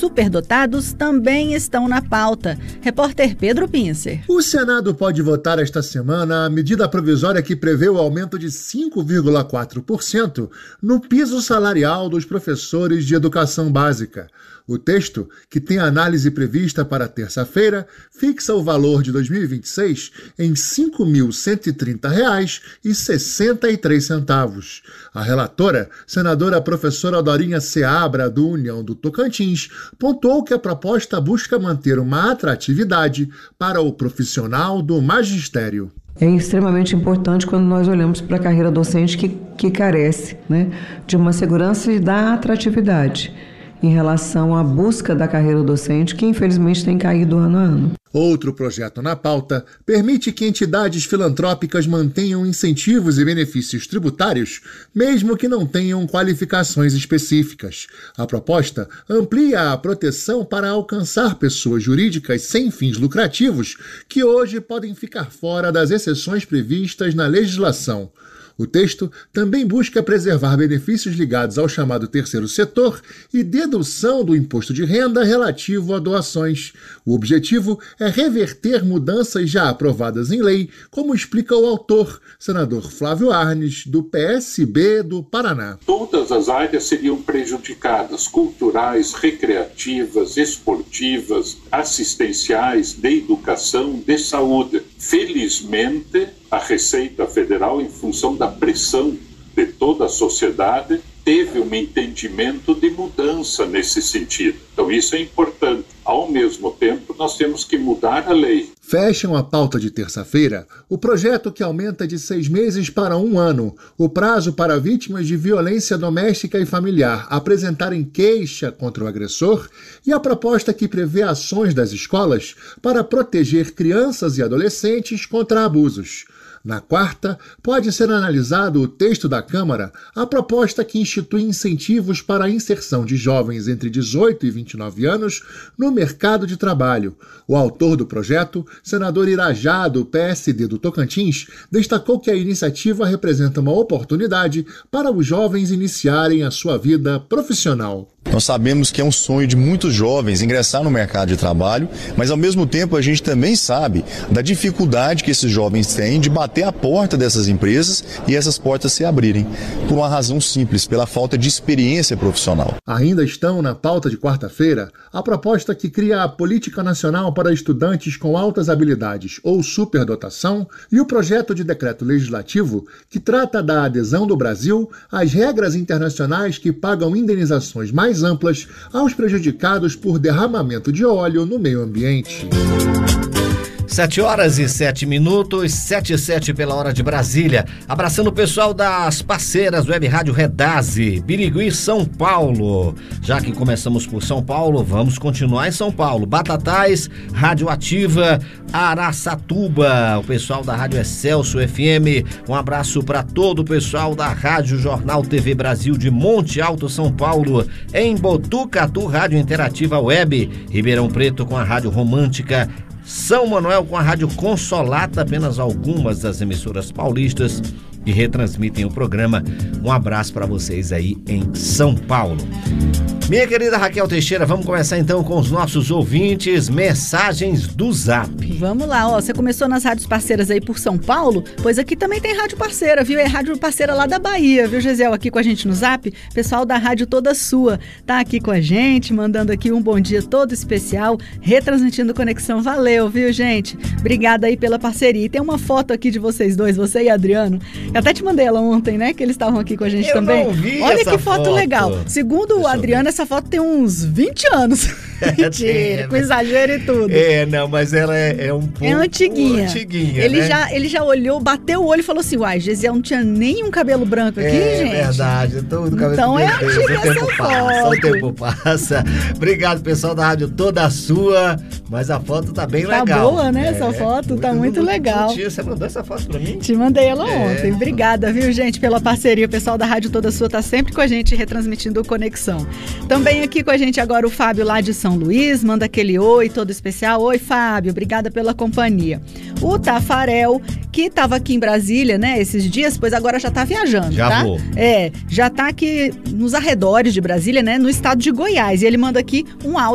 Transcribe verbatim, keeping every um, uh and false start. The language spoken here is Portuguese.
superdotados também estão na pauta. Repórter Pedro Pincer. O Senado pode votar esta semana a medida provisória que prevê o aumento de cinco vírgula quatro por cento no piso salarial dos professores de educação básica. O texto, que tem análise prevista para terça-feira, fixa o valor de dois mil e vinte e seis em cinco mil cento e trinta reais e sessenta e três centavos. A relatora, senadora professora Dorinha Seabra, do União do Tocantins, pontuou que a proposta busca manter uma atratividade para o profissional do magistério. É extremamente importante quando nós olhamos para a carreira docente que, que carece, né, de uma segurança e da atratividade em relação à busca da carreira docente, que infelizmente tem caído ano a ano. Outro projeto na pauta permite que entidades filantrópicas mantenham incentivos e benefícios tributários, mesmo que não tenham qualificações específicas. A proposta amplia a proteção para alcançar pessoas jurídicas sem fins lucrativos, que hoje podem ficar fora das exceções previstas na legislação. O texto também busca preservar benefícios ligados ao chamado terceiro setor e dedução do imposto de renda relativo a doações. O objetivo é reverter mudanças já aprovadas em lei, como explica o autor, senador Flávio Arnes, do P S B do Paraná. Todas as áreas seriam prejudicadas: culturais, recreativas, esportivas, assistenciais, de educação, de saúde. Felizmente, a Receita Federal, em função da pressão de toda a sociedade, teve um entendimento de mudança nesse sentido. Então isso é importante. Ao mesmo tempo, nós temos que mudar a lei. Fecham a pauta de terça-feira o projeto que aumenta de seis meses para um ano o prazo para vítimas de violência doméstica e familiar apresentarem queixa contra o agressor e a proposta que prevê ações das escolas para proteger crianças e adolescentes contra abusos. Na quarta, pode ser analisado o texto da Câmara, a proposta que institui incentivos para a inserção de jovens entre dezoito e vinte e nove anos no mercado de trabalho. O autor do projeto, senador Irajá, do P S D do Tocantins, destacou que a iniciativa representa uma oportunidade para os jovens iniciarem a sua vida profissional. Nós sabemos que é um sonho de muitos jovens ingressar no mercado de trabalho, mas ao mesmo tempo a gente também sabe da dificuldade que esses jovens têm de bater a porta dessas empresas e essas portas se abrirem, por uma razão simples, pela falta de experiência profissional. Ainda estão na pauta de quarta-feira a proposta que cria a Política Nacional para Estudantes com Altas Habilidades ou Superdotação e o projeto de decreto legislativo que trata da adesão do Brasil às regras internacionais que pagam indenizações mais amplas aos prejudicados por derramamento de óleo no meio ambiente. Sete horas e sete minutos, sete e sete pela hora de Brasília. Abraçando o pessoal das parceiras Web Rádio Redase, Birigui, São Paulo. Já que começamos por São Paulo, vamos continuar em São Paulo. Batatais, Rádio Ativa, Araçatuba, o pessoal da Rádio Excelso F M. Um abraço para todo o pessoal da Rádio Jornal T V Brasil de Monte Alto, São Paulo. Em Botucatu, Rádio Interativa Web. Ribeirão Preto com a Rádio Romântica. São Manuel com a Rádio Consolata, apenas algumas das emissoras paulistas que retransmitem o programa. Um abraço para vocês aí em São Paulo. Minha querida Raquel Teixeira, vamos começar então com os nossos ouvintes, mensagens do Zap. Vamos lá, ó, você começou nas rádios parceiras aí por São Paulo, pois aqui também tem rádio parceira, viu? É rádio parceira lá da Bahia, viu, Gisele? Aqui com a gente no Zap, pessoal da Rádio Toda Sua, tá aqui com a gente, mandando aqui um bom dia todo especial, retransmitindo Conexão. Valeu, viu, gente? Obrigada aí pela parceria. E tem uma foto aqui de vocês dois, você e Adriano. Eu até te mandei ela ontem, né? Que eles estavam aqui com a gente Eu também. Não vi Olha essa que foto, foto legal. Segundo o Adriano, essa foto tem uns vinte anos. Mentira, com exagero e tudo. É, não, mas ela é, é um pouco... É antiguinha. antiguinha, ele, né? já, ele já olhou, bateu o olho e falou assim, uai, Gesiel não tinha nenhum cabelo branco aqui, é, gente? É verdade. Então, então é antiga essa foto. Passa, o tempo passa. Obrigado, pessoal da Rádio Toda Sua. Mas a foto tá bem tá legal. Tá boa, né? É, essa foto tá muito não, legal. Não tinha, você mandou essa foto pra mim? Te mandei ela é. ontem. Obrigada, viu, gente, pela parceria. O pessoal da Rádio Toda Sua tá sempre com a gente, retransmitindo o Conexão. Também aqui com a gente agora o Fábio lá de São Luís, manda aquele oi todo especial. Oi, Fábio, obrigada pela companhia. O Tafarel, que estava aqui em Brasília, né, esses dias, pois agora já tá viajando, já tá? Vou. É, já tá aqui nos arredores de Brasília, né, no estado de Goiás. E ele manda aqui um áudio